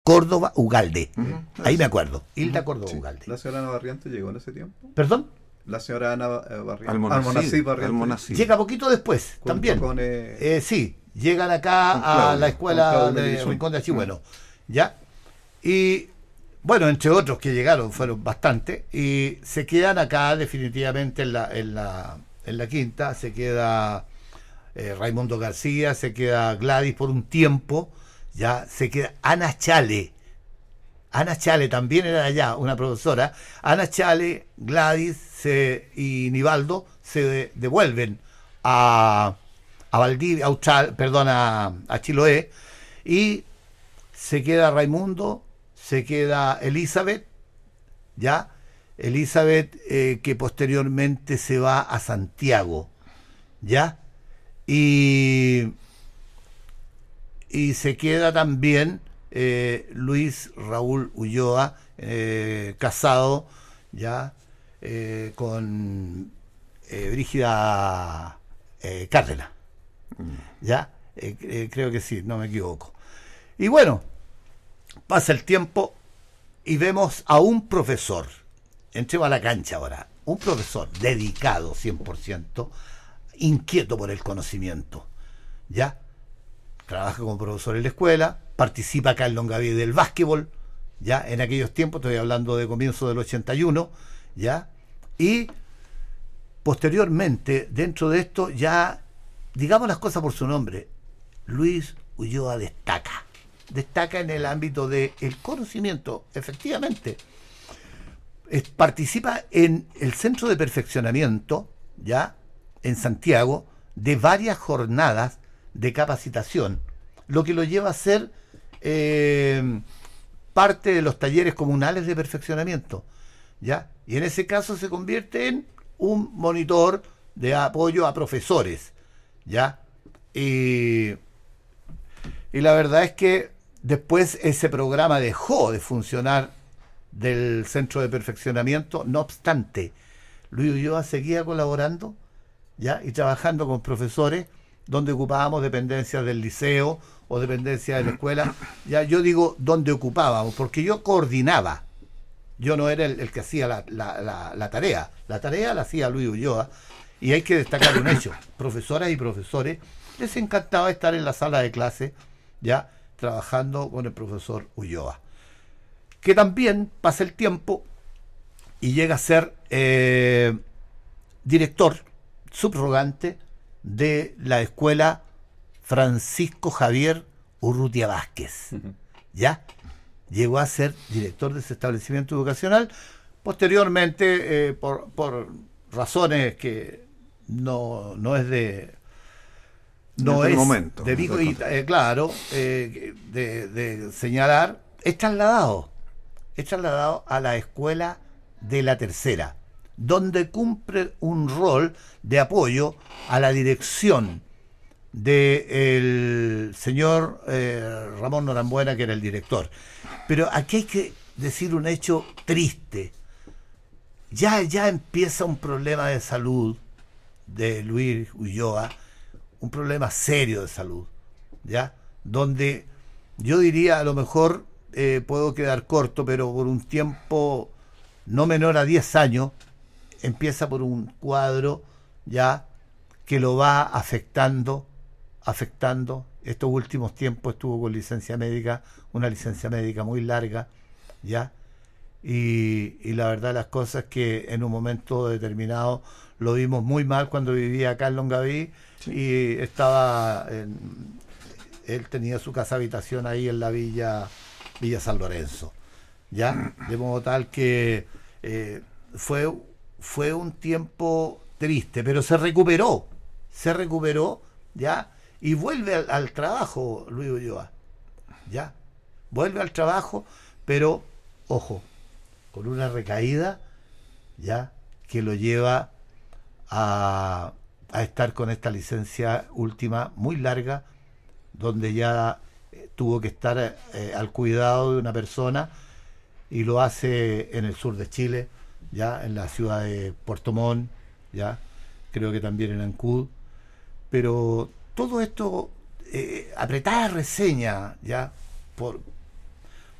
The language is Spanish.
Córdoba Ugalde. Ahí me Sí. acuerdo. Hilda Córdoba Sí. Ugalde. ¿La señora Ana Barrientos llegó en ese tiempo? ¿Perdón? La señora Ana Barrientos. Almonacid, Barrientos. Almonacid. Llega poquito después, Junto también. con, Sí, llegan acá con a Claudio, la con escuela Claudio de Melizón. Rincón de Achigüeno. ¿Ya? Y bueno, entre otros que llegaron, fueron bastantes, y se quedan acá definitivamente en la quinta, se queda Raimundo García, se queda Gladys por un tiempo, ya se queda Ana Chale. Ana Chale también era de allá, una profesora. Ana Chale, Gladys y Nivaldo se devuelven a Valdivia, a Chiloé, y se queda Raimundo, se queda Elizabeth, ¿ya? Elizabeth, que posteriormente se va a Santiago, ¿ya? Y se queda también Luis Raúl Ulloa, casado, ¿ya? Con Brígida Cárdenas, ¿ya? Creo que sí, no me equivoco. Y bueno, pasa el tiempo y vemos a un profesor, entremos a la cancha ahora, un profesor dedicado 100%, inquieto por el conocimiento, ¿ya? Trabaja como profesor en la escuela, participa acá en Longaví del básquetbol, ¿ya? En aquellos tiempos, estoy hablando de comienzo del 81, ¿ya? Y posteriormente, dentro de esto, ya, digamos las cosas por su nombre, Luis Ulloa destaca en el ámbito del conocimiento, efectivamente. Participa en el centro de perfeccionamiento, ya, en Santiago, de varias jornadas de capacitación, lo que lo lleva a ser parte de los talleres comunales de perfeccionamiento, ¿ya? Y en ese caso se convierte en un monitor de apoyo a profesores, ¿ya? Y la verdad es que después ese programa dejó de funcionar del centro de perfeccionamiento. No obstante, Luis Ulloa seguía colaborando, ¿ya? Y trabajando con profesores donde ocupábamos dependencias del liceo o dependencias de la escuela. Ya yo digo donde ocupábamos, porque yo coordinaba. Yo no era el que hacía la tarea. La tarea la hacía Luis Ulloa. Y hay que destacar un hecho. Profesoras y profesores les encantaba estar en la sala de clase, ya trabajando con el profesor Ulloa, que también pasa el tiempo y llega a ser director subrogante de la escuela Francisco Javier Urrutia Vázquez, ¿ya? Llegó a ser director de ese establecimiento educacional. Posteriormente, por razones que no es de... No es momento, de Vigo, y, claro, de señalar, es trasladado a la escuela de la tercera, donde cumple un rol de apoyo a la dirección del señor Ramón Norambuena, que era el director. Pero aquí hay que decir un hecho triste. Ya empieza un problema de salud de Luis Ulloa, un problema serio de salud, ¿ya? Donde yo diría, a lo mejor puedo quedar corto, pero por un tiempo no menor a 10 años, empieza por un cuadro, ya, que lo va afectando. Estos últimos tiempos estuvo con licencia médica, una licencia médica muy larga, ya, y la verdad las cosas que en un momento determinado lo vimos muy mal cuando vivía acá en Longaví. Sí. Y él tenía su casa habitación ahí en la Villa San Lorenzo, ya, de modo tal que fue un tiempo triste, pero se recuperó, ya, y vuelve al trabajo Luis Ulloa, ya, vuelve al trabajo, pero ojo, con una recaída, ya, que lo lleva a estar con esta licencia última muy larga, donde ya tuvo que estar al cuidado de una persona, y lo hace en el sur de Chile, ya, en la ciudad de Puerto Montt, ya, creo que también en Ancud. Pero todo esto, apretada reseña, ya,